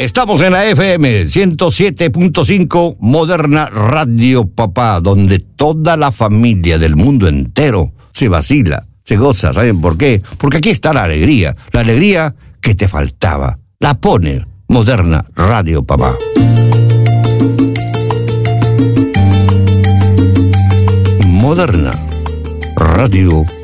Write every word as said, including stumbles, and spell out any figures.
Estamos en la F M ciento siete punto cinco Moderna Radio Papá, donde toda la familia del mundo entero se vacila, se goza. ¿Saben por qué? Porque aquí está la alegría, la alegría que te faltaba. La pone Moderna Radio Papá. Moderna Radio